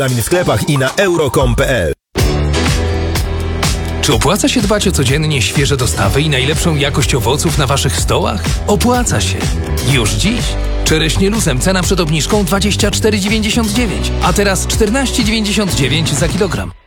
W sklepach i na euro.com.pl. Czy opłaca się dbać o codziennie świeże dostawy i najlepszą jakość owoców na waszych stołach? Opłaca się. Już dziś. Czereśnie luzem cena przed obniżką 24,99, a teraz 14,99 za kilogram.